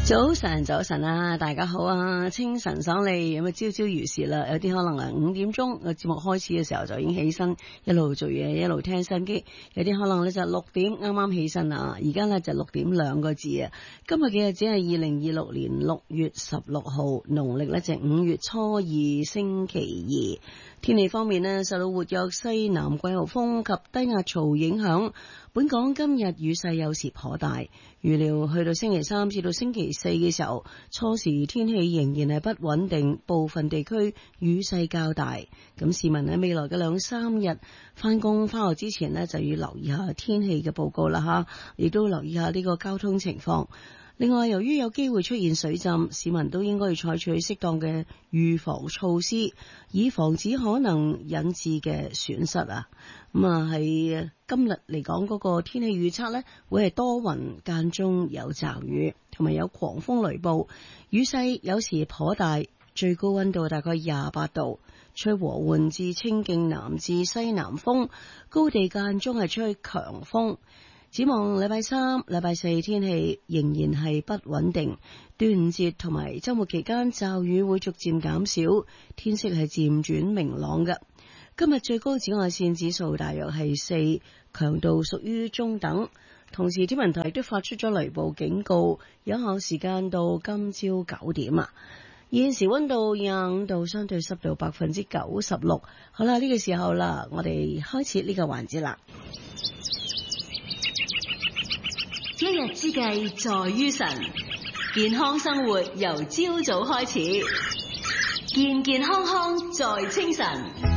早晨，早晨啊，大家好啊！清晨爽利，咁啊朝朝如是啦。有啲可能係5點鐘個節目開始嘅時候就已經起身，一路做嘢，一路聽心機。有啲可能咧就6點啱啱起身啊，而家咧就6點2個字啊。今日嘅日子係2026年6月16號，農曆咧就5月初2星期2。天氣方面呢，受到活躍西南季候風及低壓槽影響，本港今日雨勢有時頗大，預料去到星期3至到星期4嘅時候，初時天氣仍然係不穩定，部分地區雨勢較大。咁市民喺未來嘅2、3日返工返學之前呢，就要留意下天氣嘅報告啦吓，亦都留意下呢個交通情況。另外，由於有機會出現水浸，市民都應該要採取適當嘅預防措施，以防止可能引致嘅損失啊。咁啊，係今日嚟講嗰個天氣預測呢，會係多雲間中有驟雨，同埋有狂風雷暴，雨勢有時頗大，最高溫度大概28度，吹和緩至清勁南至西南風，高地間中係吹強風。展望禮拜3、禮拜4天氣仍然係不穩定，端午節同埋周末期間驟雨會逐漸減少，天色係漸轉明朗嘅。今日最高紫外線指數大約係4，強度屬於中等。同時天文台都發出咗雷暴警告，有效時間到今朝9點啊。現時溫度25度，相對濕度96%。好啦，呢個時候啦，我哋開始呢個環節啦。 一日之計在於晨，健康生活由朝早開始，健健康康在清晨。